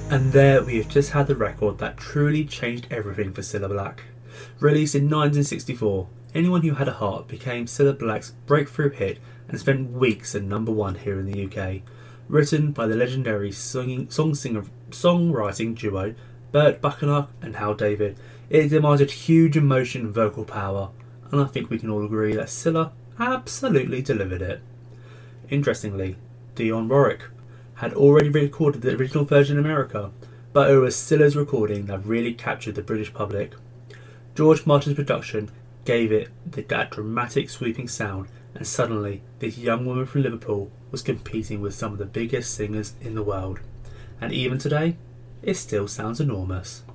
And there we have just had the record that truly changed everything for Cilla Black. Released in 1964, Anyone Who Had a Heart became Cilla Black's breakthrough hit and spent weeks at #1 here in the UK. Written by the legendary songwriting duo Burt Bacharach and Hal David, it demanded huge emotion and vocal power, and I think we can all agree that Cilla absolutely delivered it. Interestingly, Dionne Warwick had already recorded the original version in America, but it was Cilla's recording that really captured the British public. George Martin's production gave it that dramatic sweeping sound, and suddenly this young woman from Liverpool was competing with some of the biggest singers in the world. And even today, it still sounds enormous.